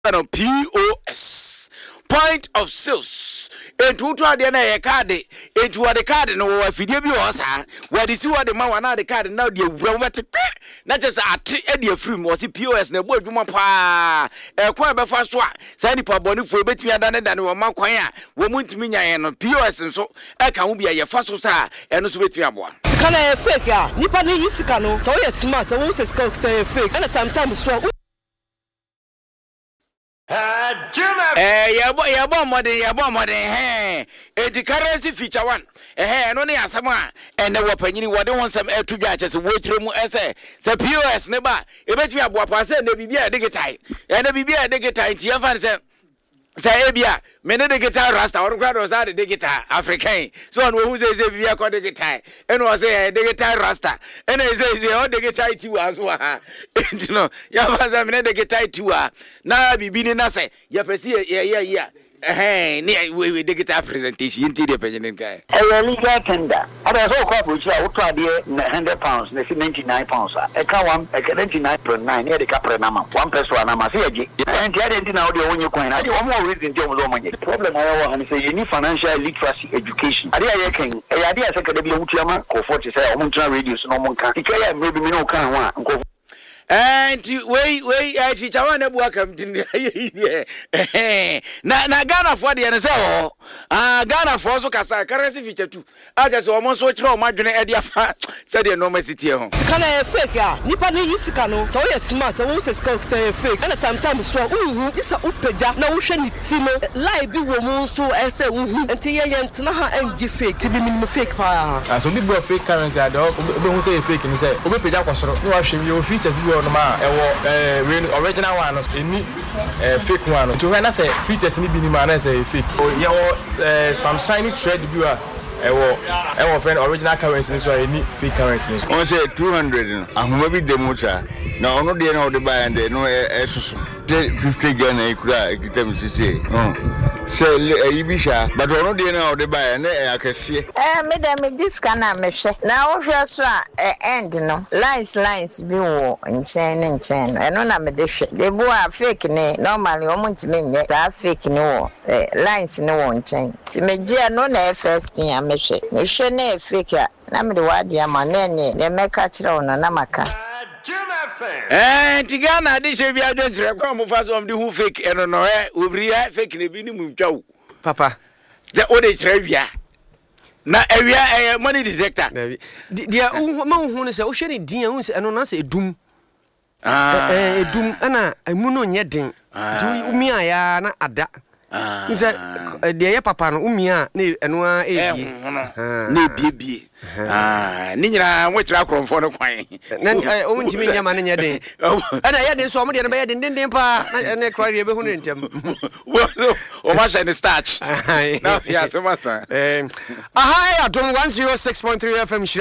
POS point of sales. Into the na card into the card no afidie bi o sa we dey see what the man na the card now dey wura na just at e dey free mo see POS na bo adwuma pa e kwa be fa so a say ni pa boni fo betimi adane wo man kwan a wo muntimi nyan no POS nso e ka wo bia ye fa so sa e no so betimi aboa kana e fake a nipa ni yisika no so ye smart so wo se sika o fake and sometimes so yabo modern the currency feature one no ne asama and the wapanyini wode won sam etu dwa chese wo kire mu ese se POS ne ba e betimi aboa pa se na bibia digital na bibia digital ti yefan se ebia me ne digital rasta or kwado sa de digital african so on who say bibia ko digital and was say digital rasta and say o digital ti wa so ha you know ya ba za me ne digital ti wa na bibi ni na say ya pesi ya we digital presentation inti de penyen kai legal tender ada so ko po chira wo to ade £100 na £99 e ka 99.9 e de ka pre na ma 1 peso na ma se agi enti ade nti na wo de wonye kwan na de wo mo reason ti wo zo manye problem ayo wo han say you need financial literacy education ade aye kan e ade ase ka de bi wutu ama ko 40 say o mo tuna radio so no mo nka ikaya maybe me no kan ho a nko and we feature one ebu akam tin na Ghana for the say Ghana for so kasa currency feature 2 aja so omo so kire o madwene e dia fa say the normal city ho kana e fake a nipa ni yisika no so ye smart so wo se sika o fake and sometimes so isa upeja na wo hwe ni ti no lie bi wo mu so e say wo enti ye ntena ha enji fake ti bi minimum fake pa so bi bro fake currency ado obi hu say fake ni say obi peja kwosoro ni wa hwe yo features bi no ma original one any fake one to when I say features ni bi ni ma na say fake ye some shiny thread bi wa friend original currency so any fake currency on say 200 ahoma bi democha na ono de na o de buy and no esusu 50 Ghana ikura ekitem sisi say ibisha but ono de na o de buy na akese me dem diska na mehwe na wo hwe so a end no lines bi wo nchen eno na me de hwe de bu a fake ne normally o muntime nye ta fake ne wo lines ne wo nchen ti meje no na first thing a mehwe na fake a na me de wade ama na nye de meka kire wo no na maka Tigana di shebi adwentre kwa mo fa so who fake eno no obri fake ne bi ni mu ntwa papa the ode kire wia na ewia money detector dia ma hu ne se wo hwe ne din hu se eno na se edum edum ana emu no nye den du umi aya na ada nse dia ye papa no umi a na eno a ebi na ebiebie ni nyina nwetira akromfo no kwan na o ntimi nyama ne nyeden ana ye den so mo de na be ye den pa na ne krari ye be hu ne ntem o ma shine starch na fia so masa aha ya dom 106.3 FM